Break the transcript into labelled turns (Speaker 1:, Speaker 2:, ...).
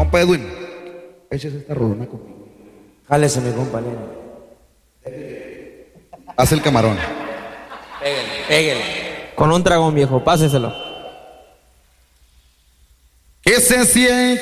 Speaker 1: Compa Edwin, échese esta rolona conmigo.
Speaker 2: Jálese, mi compañero.
Speaker 1: Haz el camarón.
Speaker 2: Pégale. Con un dragón, viejo, páseselo.
Speaker 1: Que se siente